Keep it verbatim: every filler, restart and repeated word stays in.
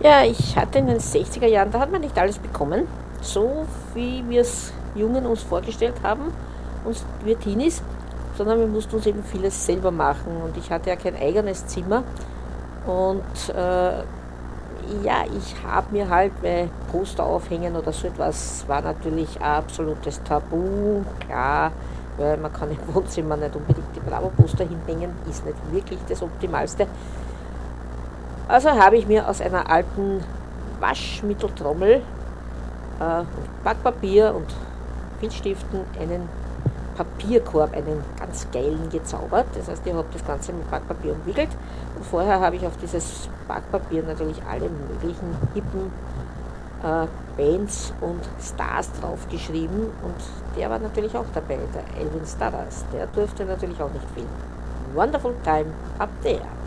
Ja, ich hatte in den sechziger Jahren, da hat man nicht alles bekommen, so wie wir es Jungen uns vorgestellt haben, uns wir Teenies, sondern wir mussten uns eben vieles selber machen und ich hatte ja kein eigenes Zimmer und äh, ja, ich habe mir halt, weil Poster aufhängen oder so etwas war natürlich ein absolutes Tabu, klar, weil man kann im Wohnzimmer nicht unbedingt die Bravo-Poster hinhängen, ist nicht wirklich das Optimalste. Also habe ich mir aus einer alten Waschmitteltrommel äh, und Backpapier und Filzstiften einen Papierkorb, einen ganz geilen gezaubert. Das heißt, ich habe das Ganze mit Backpapier umwickelt und vorher habe ich auf dieses Backpapier natürlich alle möglichen hippen äh, Bands und Stars draufgeschrieben und der war natürlich auch dabei, der Elvin Stardust. Der durfte natürlich auch nicht fehlen. Wonderful time up there.